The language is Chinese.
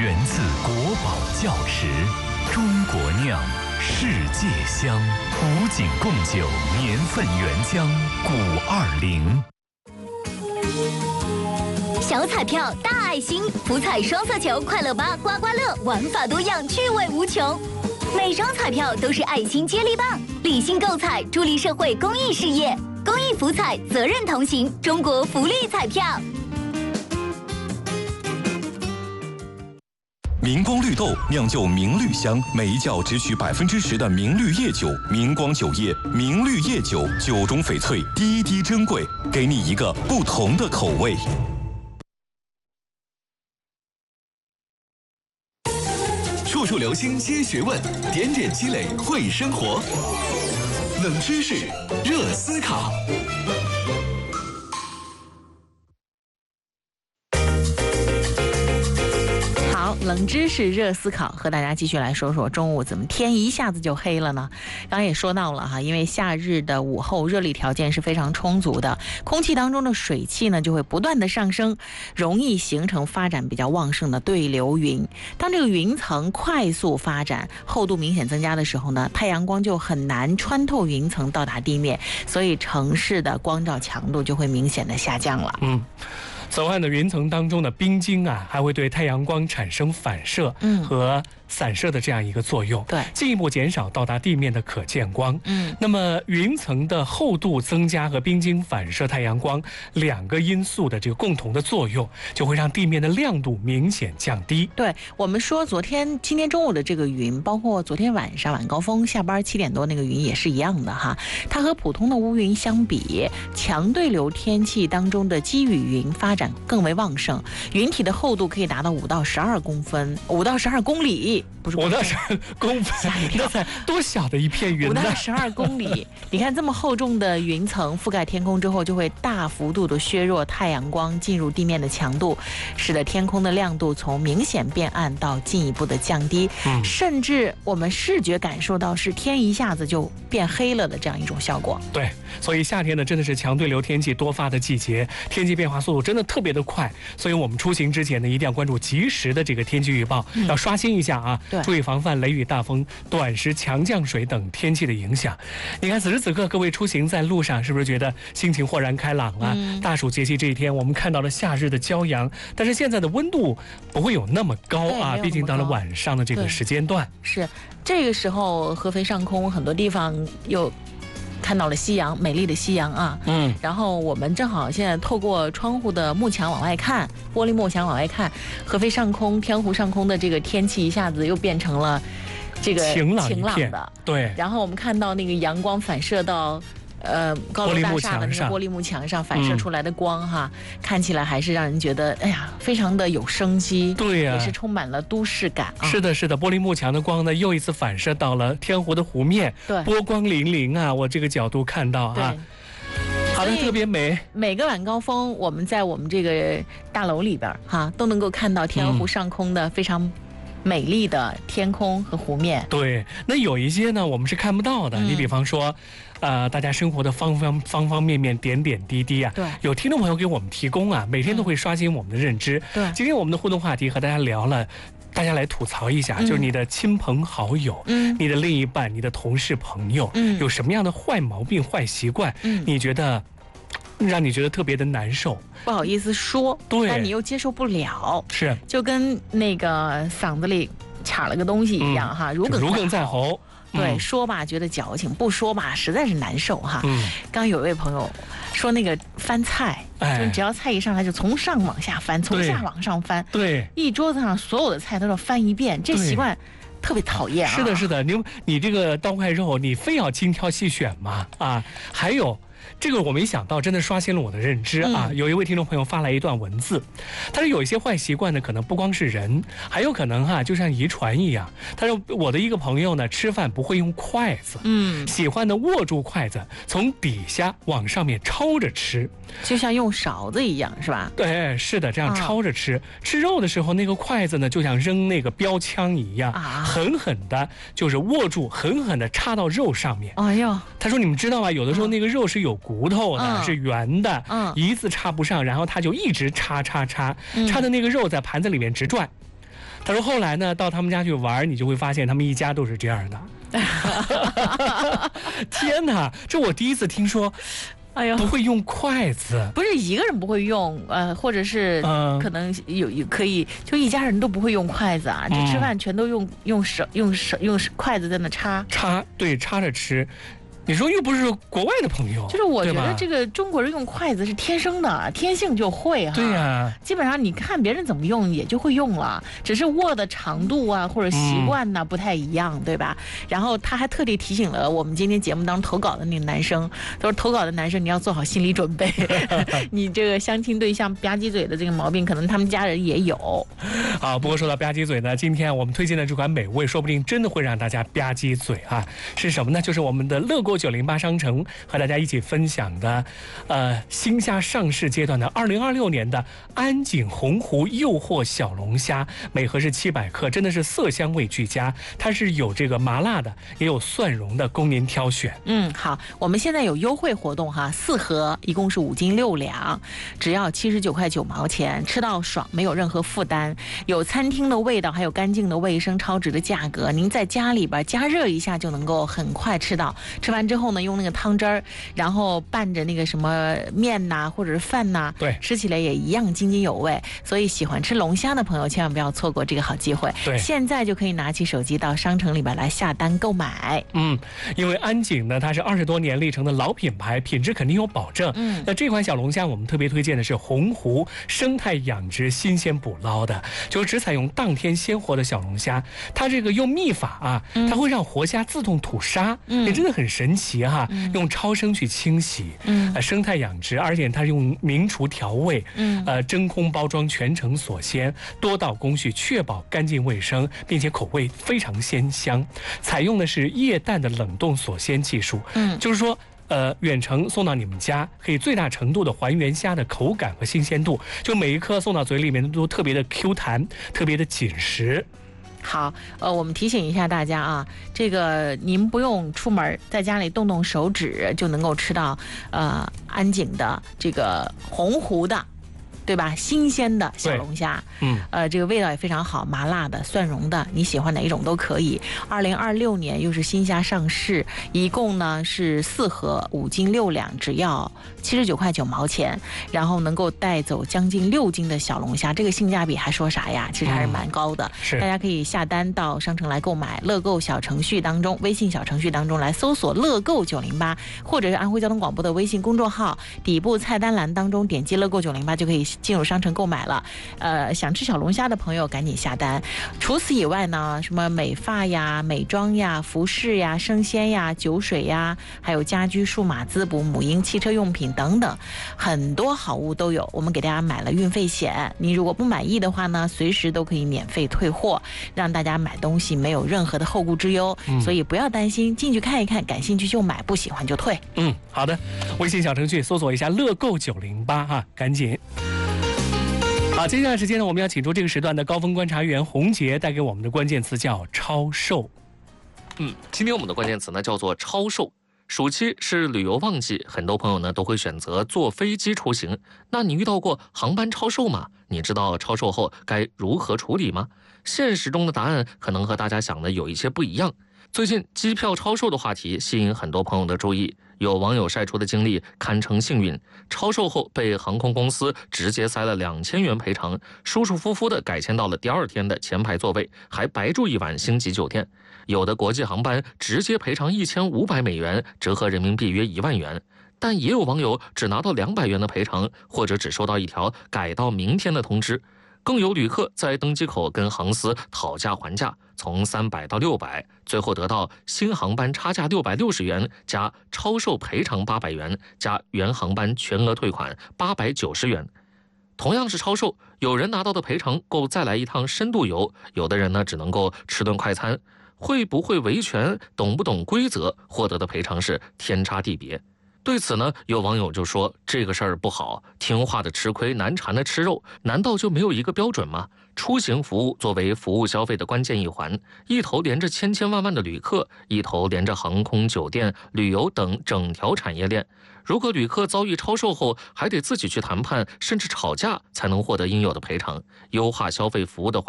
源自国宝窖池，中国酿，世界香。古井贡酒，年份原浆520。 小彩票大爱心，福彩双色球、快乐8、刮刮乐，玩法多样，趣味无穷。每张彩票都是爱心接力棒，理性购彩，助力社会公益事业。公益福彩，责任同行，中国福利彩票。 明光绿豆酿就明绿香，每一窖只取10%的明绿叶酒，明光酒业明绿叶酒，酒中翡翠，滴滴珍贵，给你一个不同的口味。 处处留心接学问，点点积累会生活。冷知识，热思考。 冷知识热思考，和大家继续来说说中午怎么天一下子就黑了呢？刚刚也说到了哈，因为夏日的午后热力条件是非常充足的，空气当中的水汽呢就会不断的上升，容易形成发展比较旺盛的对流云。当这个云层快速发展，厚度明显增加的时候呢，太阳光就很难穿透云层到达地面，所以城市的光照强度就会明显的下降了。 此外呢，云层当中的冰晶啊，还会对太阳光产生反射和散射的这样一个作用， 对， 进一步减少到达地面的可见光。那么云层的厚度增加和冰晶反射太阳光两个因素的这个共同的作用，就会让地面的亮度明显降低。 对，我们说今天中午的这个云，包括昨天晚上晚高峰下班7点多那个云也是一样的哈。它和普通的乌云相比，强对流天气当中的积雨云发展更为旺盛，云体的厚度可以达到5到12公里，不是 5到12公分，那才多小的一片云呢？5到 12公里，你看这么厚重的云层覆盖天空之后，就会大幅度的削弱太阳光进入地面的强度，使得天空的亮度从明显变暗到进一步的降低，甚至我们视觉感受到是天一下子就变黑了的这样一种效果。 对，所以夏天呢真的是强对流天气多发的季节，天气变化速度真的特别的快，所以我们出行之前呢一定要关注及时的这个天气预报，要刷新一下啊，注意防范雷雨大风、短时强降水等天气的影响。你看此时此刻各位出行在路上，是不是觉得心情豁然开朗了？大暑节气这一天我们看到了夏日的骄阳，但是现在的温度不会有那么高啊，毕竟到了晚上的这个时间段， 是这个时候合肥上空很多地方又看到了夕阳，美丽的夕阳啊。然后我们正好现在透过窗户的幕墙往外看，玻璃幕墙往外看，合肥上空、天湖上空的这个天气一下子又变成了这个晴朗的。 对。 然后我们看到那个阳光反射到高楼大厦的那个玻璃幕墙上反射出来的光哈，看起来还是让人觉得哎呀，非常的有生机。 对呀， 也是充满了都市感啊。 是的，是的，玻璃幕墙的光呢，又一次反射到了天湖的湖面， 对， 波光粼粼啊！我这个角度看到啊，好的，特别美。 每个晚高峰，我们在我们这个大楼里边哈，都能够看到天鹅湖上空的非常美丽的天空和湖面。 对，那有一些呢，我们是看不到的。你比方说，大家生活的方方面面、点点滴滴啊， 对， 有听众朋友给我们提供啊，每天都会刷新我们的认知。 对， 今天我们的互动话题和大家聊了。大家来吐槽一下，就是你的亲朋好友，你的另一半，你的同事朋友，有什么样的坏毛病、坏习惯，你觉得让你觉得特别的难受， 不好意思说， 对， 但你又接受不了， 是， 就跟那个嗓子里卡了个东西一样哈，如鲠在喉。 对，说吧觉得矫情，不说吧实在是难受哈。刚有一位朋友说那个翻菜，就只要菜一上来就从上往下翻，从下往上翻， 对， 一桌子上所有的菜都要翻一遍，这习惯特别讨厌啊。 是的，是的，你这个刀块肉，你非要精挑细选吗？啊，还有。这个我没想到，真的刷新了我的认知啊！有一位听众朋友发来一段文字，他说有一些坏习惯呢，可能不光是人，还有可能就像遗传一样。他说我的一个朋友呢，吃饭不会用筷子，喜欢呢握住筷子，从底下往上面抄着吃， 就像用勺子一样，是吧？ 对，是的，这样抄着吃。吃肉的时候，那个筷子呢，就像扔那个标枪一样，狠狠的，就是握住，狠狠的插到肉上面。 哎呦， 他说你们知道吗？有的时候那个肉是有骨头的，是圆的，一字插不上，然后他就一直插的那个肉在盘子里面直转。 他说后来呢，到他们家去玩，你就会发现他们一家都是这样的。天哪，这我第一次听说。 哎呦， 不会用筷子， 不是一个人不会用，或者是可能有可以，就一家人都不会用筷子啊，就吃饭全都用筷子在那插， 对，插着吃。你说又不是国外的朋友， 就是我觉得这个中国人用筷子是天生的，天性就会哈。 对呀， 基本上你看别人怎么用也就会用了，只是握的长度啊或者习惯呢不太一样，对吧？然后他还特地提醒了我们今天节目当中投稿的那个男生，他说投稿的男生你要做好心理准备，你这个相亲对象吧唧嘴的这个毛病，可能他们家人也有。 好，不过说到吧唧嘴呢，今天我们推荐的这款美味，说不定真的会让大家吧唧嘴啊！是什么呢？就是我们的乐购908商城和大家一起分享的，新虾上市阶段的2026年的安井洪湖诱惑小龙虾，每盒是700克，真的是色香味俱佳。它是有这个麻辣的，也有蒜蓉的，供您挑选。 好，我们现在有优惠活动哈，4盒一共是5斤6两，只要79块9毛钱，吃到爽，没有任何负担，有餐厅的味道，还有干净的卫生，超值的价格，您在家里边加热一下就能够很快吃到。吃完之后呢，用那个汤汁儿，然后拌着那个什么面呐，或者是饭呐， 对， 吃起来也一样津津有味。所以喜欢吃龙虾的朋友千万不要错过这个好机会。 对， 现在就可以拿起手机到商城里边来下单购买。 因为安井呢，它是20多年历程的老品牌，品质肯定有保证。那这款小龙虾我们特别推荐的是洪湖生态养殖新鲜捕捞的，就只采用当天鲜活的小龙虾。它这个用秘法啊，它会让活虾自动吐沙，也真的很神奇哈。用超声去清洗，生态养殖，而且它是用名厨调味，真空包装，全程锁鲜，多道工序，确保干净卫生，并且口味非常鲜香。采用的是液氮的冷冻锁鲜技术，就是说。远程送到你们家，可以最大程度的还原虾的口感和新鲜度，就每一颗送到嘴里面都特别的 Q 弹，特别的紧实。 好，我们提醒一下大家啊，这个您不用出门，在家里动动手指就能够吃到安井的这个洪湖的，对吧？新鲜的小龙虾，这个味道也非常好，麻辣的、蒜蓉的，你喜欢哪一种都可以。2026年又是新虾上市，一共呢是4盒5斤6两，只要79块9毛钱，然后能够带走将近6斤的小龙虾，这个性价比还说啥呀？其实还是蛮高的。大家可以下单到商城来购买，乐购小程序当中，微信小程序当中来搜索乐购908，或者是安徽交通广播的微信公众号，底部菜单栏当中点击乐购908就可以进入商城购买了。想吃小龙虾的朋友赶紧下单。除此以外呢，什么美发呀、美妆呀、服饰呀、生鲜呀、酒水呀，还有家居、数码滋补、母婴、汽车用品等等，很多好物都有。我们给大家买了运费险，你如果不满意的话呢，随时都可以免费退货，让大家买东西没有任何的后顾之忧。所以不要担心，进去看一看，感兴趣就买，不喜欢就退。 好的，微信小程序搜索一下乐购908哈，赶紧。好，接下来时间呢，我们要请出这个时段的高峰观察员洪杰带给我们的关键词叫超售。 今天我们的关键词呢叫做超售。暑期是旅游旺季，很多朋友呢都会选择坐飞机出行。那你遇到过航班超售吗？你知道超售后该如何处理吗？现实中的答案可能和大家想的有一些不一样。最近机票超售的话题吸引很多朋友的注意，有网友晒出的经历堪称幸运，超售后被航空公司直接塞了2000元赔偿，舒舒服服的改签到了第2天的前排座位，还白住1晚星级酒店。有的国际航班直接赔偿1500美元，折合人民币约1万元。但也有网友只拿到200元的赔偿，或者只收到一条改到明天的通知。更有旅客在登机口跟航司讨价还价，从300到600，最后得到新航班差价660元加超售赔偿800元加原航班全额退款890元。同样是超售，有人拿到的赔偿够再来一趟深度游，有的人呢只能够吃顿快餐。会不会维权，懂不懂规则，获得的赔偿是天差地别。对此呢，有网友就说这个事儿不好，听话的吃亏，难缠的吃肉，难道就没有一个标准吗？出行服务作为服务消费的关键一环，一头连着千千万万的旅客，一头连着航空、酒店、旅游等整条产业链。如果旅客遭遇超售后，还得自己去谈判，甚至吵架才能获得应有的赔偿，优化消费服务的